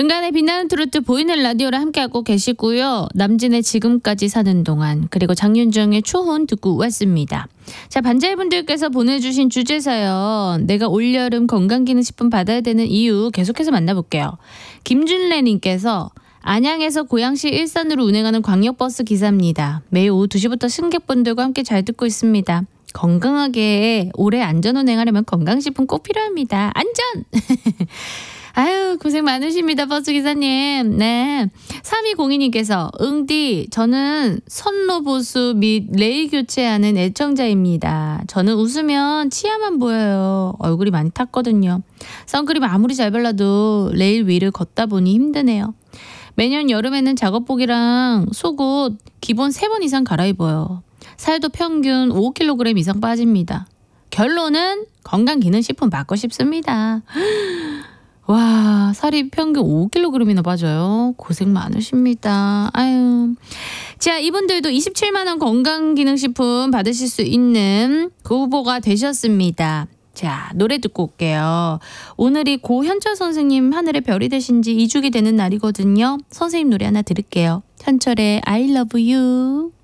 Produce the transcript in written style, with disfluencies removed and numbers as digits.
은간의 빛나는 트로트 보이는 라디오를 함께하고 계시고요. 남진의 지금까지 사는 동안 그리고 장윤정의 초혼 듣고 왔습니다. 자, 반자이분들께서 보내주신 주제 사연 내가 올여름 건강기능식품 받아야 되는 이유 계속해서 만나볼게요. 김준래님께서 안양에서 고양시 일산으로 운행하는 광역버스 기사입니다. 매일 오후 2시부터 승객분들과 함께 잘 듣고 있습니다. 건강하게 오래 안전운행하려면 건강식품 꼭 필요합니다. 안전! 아유, 고생 많으십니다, 버스기사님. 네. 3202님께서 응디, 저는 선로보수 및 레일 교체하는 애청자입니다. 저는 웃으면 치아만 보여요. 얼굴이 많이 탔거든요. 선크림 아무리 잘 발라도 레일 위를 걷다 보니 힘드네요. 매년 여름에는 작업복이랑 속옷 기본 3번 이상 갈아입어요. 살도 평균 5kg 이상 빠집니다. 결론은 건강기능식품 받고 싶습니다. 와, 살이 평균 5kg이나 빠져요. 고생 많으십니다. 아유. 자, 이분들도 27만 원 건강기능식품 받으실 수 있는 그 후보가 되셨습니다. 자, 노래 듣고 올게요. 오늘이 고현철 선생님 하늘의 별이 되신 지 2주기 되는 날이거든요. 선생님 노래 하나 들을게요. 현철의 I love you.